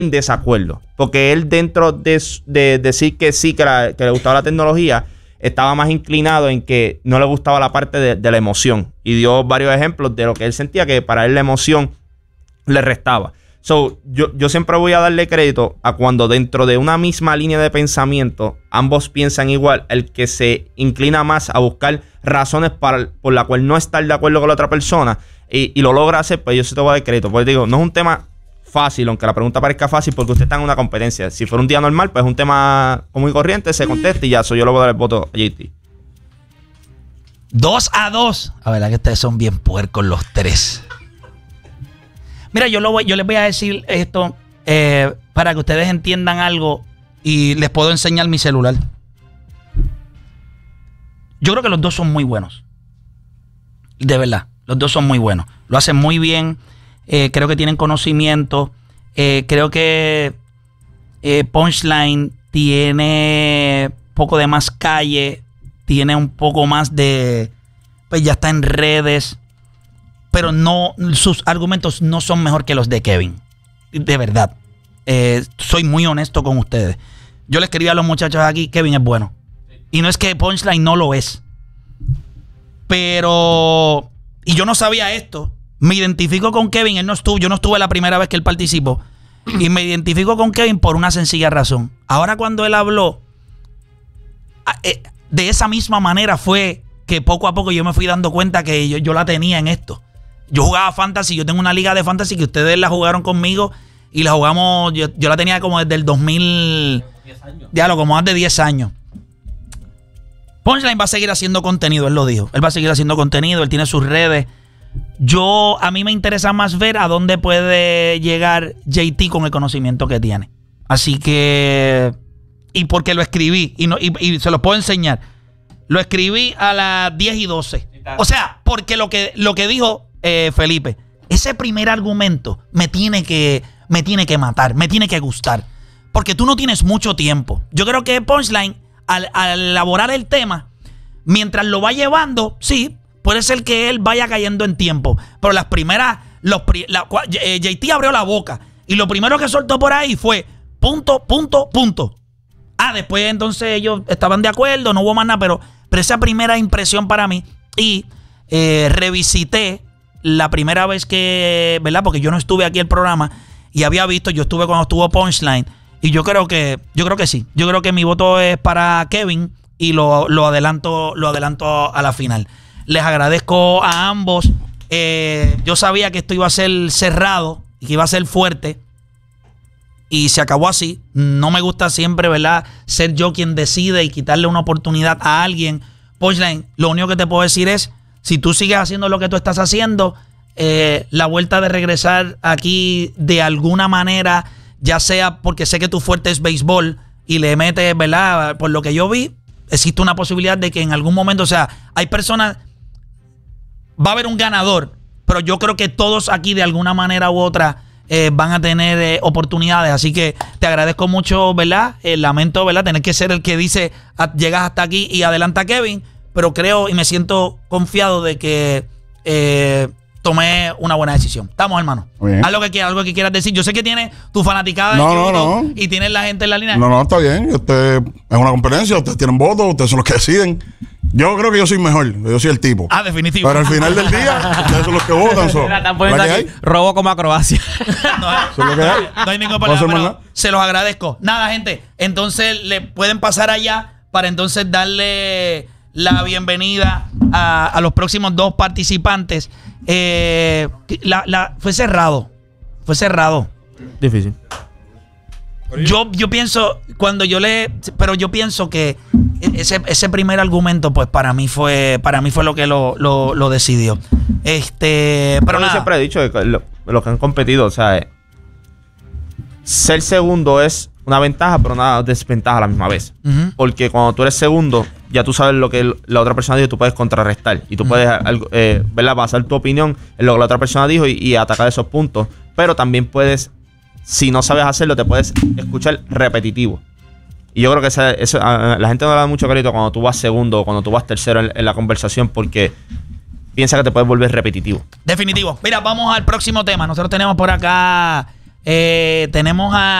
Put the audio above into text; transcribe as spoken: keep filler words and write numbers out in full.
en desacuerdo. Porque él, dentro de, de decir que sí, que, la, que le gustaba la tecnología, estaba más inclinado en que no le gustaba la parte de, de la emoción. Y dio varios ejemplos de lo que él sentía que para él la emoción le restaba. So, yo, yo siempre voy a darle crédito a cuando dentro de una misma línea de pensamiento ambos piensan igual, el que se inclina más a buscar razones para, por la cual no estar de acuerdo con la otra persona y, y lo logra hacer, pues yo sí te voy a dar crédito. Porque digo, no es un tema fácil, aunque la pregunta parezca fácil, porque usted está en una competencia. Si fuera un día normal, pues es un tema común y corriente, se contesta y ya, so yo le voy a dar el voto a J T. Dos a dos. La verdad que ustedes son bien puercos los tres. Mira, yo, lo voy, yo les voy a decir esto eh, para que ustedes entiendan algo y les puedo enseñar mi celular. Yo creo que los dos son muy buenos. De verdad, los dos son muy buenos. Lo hacen muy bien. Eh, creo que tienen conocimiento. Eh, creo que eh, Punchline tiene un poco de más calle. Tiene un poco más de... Pues ya está en redes. Pero no, sus argumentos no son mejor que los de Kevin. De verdad. Eh, soy muy honesto con ustedes. Yo le escribí a los muchachos aquí, Kevin es bueno. Y no es que Punchline no lo es. Pero... Y yo no sabía esto. Me identifico con Kevin. Él no estuvo, yo no estuve la primera vez que él participó. Y me identifico con Kevin por una sencilla razón. Ahora cuando él habló, de esa misma manera fue que poco a poco yo me fui dando cuenta que yo, yo la tenía en esto. Yo jugaba fantasy, yo tengo una liga de fantasy que ustedes la jugaron conmigo y la jugamos, yo, yo la tenía como desde el dos mil, diez años. Diablo, como más de diez años. Punchline va a seguir haciendo contenido, él lo dijo. Él va a seguir haciendo contenido, él tiene sus redes. Yo, a mí me interesa más ver a dónde puede llegar J T con el conocimiento que tiene. Así que, y porque lo escribí, y, no, y, y se lo puedo enseñar. Lo escribí a las diez y doce. O sea, porque lo que, lo que dijo... Eh, Felipe, ese primer argumento me tiene que me tiene que matar, me tiene que gustar, porque tú no tienes mucho tiempo. Yo creo que Punchline, al, al elaborar el tema, mientras lo va llevando, sí, puede ser que él vaya cayendo en tiempo, pero las primeras, los, la, eh, J T abrió la boca y lo primero que soltó por ahí fue punto, punto, punto. Ah, después entonces ellos estaban de acuerdo, no hubo más nada, pero, pero esa primera impresión para mí, y eh, revisité la primera vez que, ¿verdad? Porque yo no estuve aquí en el programa y había visto, yo estuve cuando estuvo Punchline y yo creo que, yo creo que sí. Yo creo que mi voto es para Kevin y lo, lo adelanto, lo adelanto a la final. Les agradezco a ambos. Eh, yo sabía que esto iba a ser cerrado y que iba a ser fuerte y se acabó así. No me gusta siempre, ¿verdad?, ser yo quien decide y quitarle una oportunidad a alguien. Punchline, lo único que te puedo decir es, si tú sigues haciendo lo que tú estás haciendo, eh, la vuelta de regresar aquí de alguna manera, ya sea porque sé que tu fuerte es béisbol y le metes, ¿verdad? Por lo que yo vi, existe una posibilidad de que en algún momento, o sea, hay personas, va a haber un ganador, pero yo creo que todos aquí de alguna manera u otra eh, van a tener eh, oportunidades. Así que te agradezco mucho, ¿verdad? Eh, lamento, ¿verdad?, tener que ser el que dice, a, llegas hasta aquí y adelanta a Kevin. Pero creo y me siento confiado de que eh, tomé una buena decisión. Estamos, hermano. Algo que, algo que quieras decir. Yo sé que tienes tu fanaticada no, en no, YouTube no. y tienes la gente en la línea. No, no, está bien. Usted es una competencia, ustedes tienen votos, ustedes son los que deciden. Yo creo que yo soy mejor, yo soy el tipo. Ah, definitivo. Pero al final del día, ustedes son los que votan. So. Mira, están poniendo aquí, robo como acrobacia. No, Eso es lo que hay. no hay ningún No problema. hacemos Pero nada. se los agradezco. Nada, gente. Entonces le pueden pasar allá para entonces darle la bienvenida a, a los próximos dos participantes. Eh, la, la, fue cerrado. Fue cerrado. Difícil. Yo, yo pienso, cuando yo le. Pero yo pienso que ese, ese primer argumento, pues para mí fue. Para mí fue lo que lo, lo, lo decidió. Este. Pero Pero yo nada. siempre he dicho que lo, lo que han competido, o sea, ser segundo es una ventaja, pero una desventaja a la misma vez. Uh-huh. Porque cuando tú eres segundo, ya tú sabes lo que la otra persona dijo, tú puedes contrarrestar. Y tú uh-huh. puedes, eh, ¿verdad?, basar tu opinión en lo que la otra persona dijo y, y atacar esos puntos. Pero también puedes, si no sabes hacerlo, te puedes escuchar repetitivo. Y yo creo que esa, eso, a, la gente no le da mucho crédito cuando tú vas segundo o cuando tú vas tercero en, en la conversación, porque piensa que te puedes volver repetitivo. Definitivo. Mira, vamos al próximo tema. Nosotros tenemos por acá Eh, tenemos a